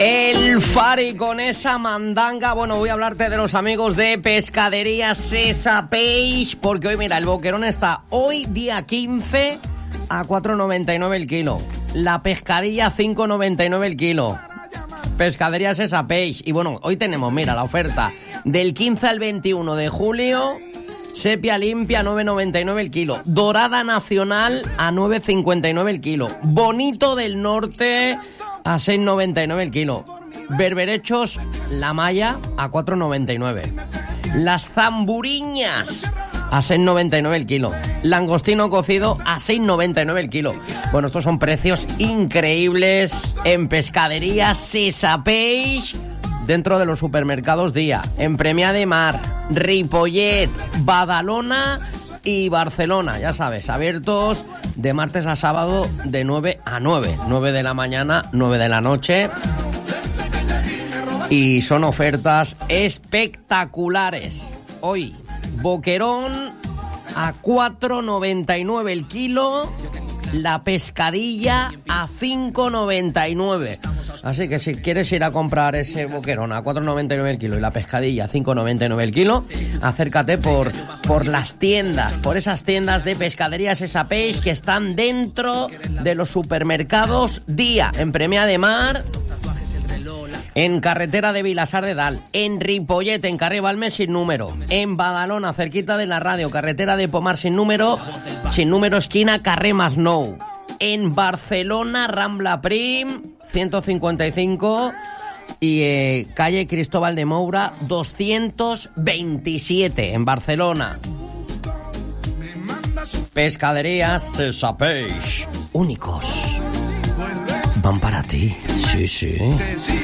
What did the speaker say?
El Fari con esa mandanga. Bueno, voy a hablarte de los amigos de Pescadería Sesa Peix, porque hoy, mira, el boquerón está hoy, día 15, a 4,99 el kilo. La pescadilla, 5,99 el kilo. Pescadería Sesa Peix. Y bueno, hoy tenemos, mira, la oferta del 15 al 21 de julio. Sepia limpia, 9,99 el kilo. Dorada nacional, a 9,59 el kilo. Bonito del norte, a 6,99 el kilo. Berberechos, la malla, a 4,99. Las zamburiñas, a 6,99 el kilo. Langostino cocido, a 6,99 el kilo. Bueno, estos son precios increíbles en Pescadería Sesa Peix, dentro de los supermercados Día, en Premià de Mar, Ripollet, Badalona y Barcelona. Ya sabes, abiertos de martes a sábado de 9 a 9. 9 de la mañana, 9 de la noche. Y son ofertas espectaculares. Hoy, boquerón a 4,99 el kilo. La pescadilla a 5,99. Así que si quieres ir a comprar ese boquerón a 4,99 el kilo y la pescadilla a 5,99 el kilo, acércate por las tiendas, por esas tiendas de Pescadería Sesa Peix que están dentro de los supermercados Día, en Premià de Mar, en carretera de Vilassar de Dalt, en Ripollet, en carrer Balmes sin número, en Badalona, cerquita de la radio, carretera de Pomar sin número, esquina carrer Masnou, en Barcelona, Rambla Prim 155 y calle Cristóbal de Moura 227 en Barcelona. Pescaderías Sesa Peix, únicos, van para ti. Sí, sí.